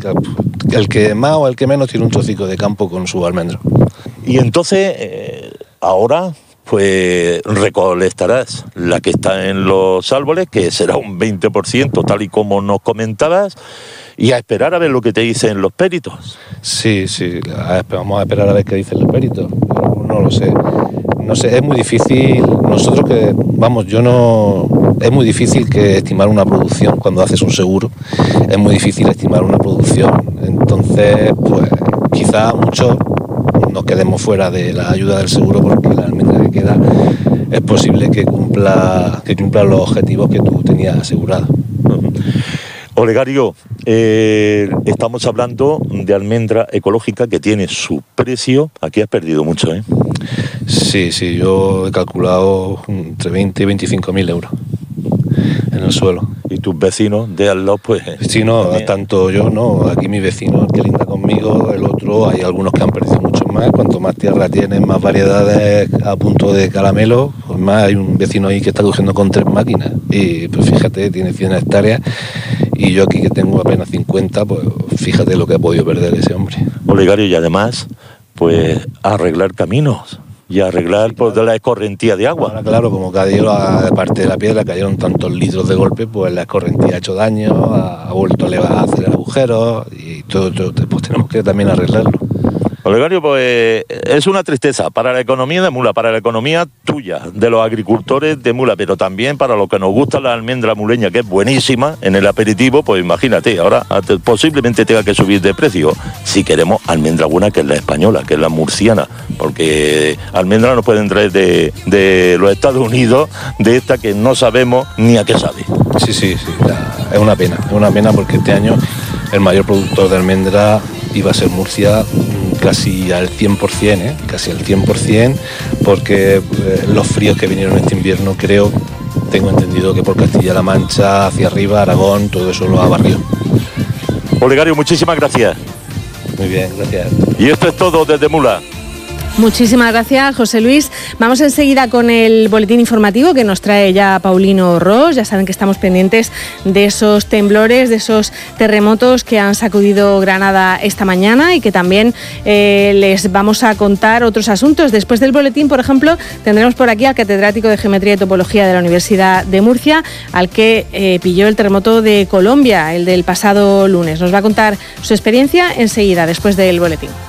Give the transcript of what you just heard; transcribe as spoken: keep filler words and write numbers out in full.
el que más o el que menos tiene un trocico de campo con su almendro. Y entonces, eh, ahora, pues recolectarás la que está en los árboles, que será un veinte por ciento, tal y como nos comentabas, y a esperar a ver lo que te dicen los peritos. Sí, sí, vamos a esperar a ver qué dicen los peritos. No lo sé. No sé, es muy difícil, nosotros que, vamos, yo no, es muy difícil que estimar una producción cuando haces un seguro, es muy difícil estimar una producción, entonces, pues, quizá muchos nos quedemos fuera de la ayuda del seguro porque la almendra que queda es posible que cumpla, que cumpla los objetivos que tú tenías asegurados. Olegario, eh, estamos hablando de almendra ecológica que tiene su precio. Aquí has perdido mucho, ¿eh? Sí, sí, yo he calculado entre veinte y veinticinco mil euros en el suelo. ¿Y tus vecinos de al lado, pues? Sí, no, tanto yo, no. Aquí mi vecino, el que linda conmigo, el otro, hay algunos que han perdido mucho más. Cuanto más tierra tienen, más variedades a punto de caramelo, pues más. Hay un vecino ahí que está cogiendo con tres máquinas. Y pues fíjate, tiene cien hectáreas. Y yo aquí que tengo apenas cincuenta, pues fíjate lo que ha podido perder ese hombre. Olegario, y además, pues arreglar caminos y arreglar pues, de la escorrentía de agua. Ahora, claro, como cayó la parte de la piedra, cayeron tantos litros de golpe, pues la escorrentía ha hecho daño, ha, ha vuelto a hacer agujeros y todo, todo, pues tenemos que también arreglarlo. Olegario, pues es una tristeza para la economía de Mula, para la economía tuya, de los agricultores de Mula, pero también para los que nos gusta la almendra muleña, que es buenísima en el aperitivo, pues imagínate, ahora posiblemente tenga que subir de precio, si queremos almendra buena, que es la española, que es la murciana, porque almendra nos pueden traer de, de los Estados Unidos, de esta que no sabemos ni a qué sabe. Sí, sí, sí, es una pena, es una pena porque este año el mayor productor de almendra iba a ser Murcia, casi al cien por ciento, ¿eh? casi al cien por ciento, porque eh, los fríos que vinieron este invierno, creo, tengo entendido que por Castilla-La Mancha, hacia arriba, Aragón, todo eso lo ha barrido. Olegario, muchísimas gracias. Muy bien, gracias. Y esto es todo desde Mula. Muchísimas gracias, José Luis. Vamos enseguida con el boletín informativo que nos trae ya Paulino Ros. Ya saben que estamos pendientes de esos temblores, de esos terremotos que han sacudido Granada esta mañana y que también eh, les vamos a contar otros asuntos. Después del boletín, por ejemplo, tendremos por aquí al catedrático de Geometría y Topología de la Universidad de Murcia, al que eh, pilló el terremoto de Colombia, el del pasado lunes. Nos va a contar su experiencia enseguida, después del boletín.